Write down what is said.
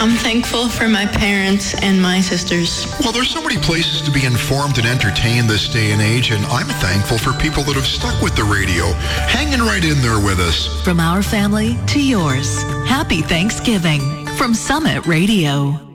I'm thankful for my parents and my sisters. Well, there's so many places to be informed and entertained this day and age, and I'm thankful for people that have stuck with the radio, hanging right in there with us. From our family to yours, happy Thanksgiving from Summit Radio.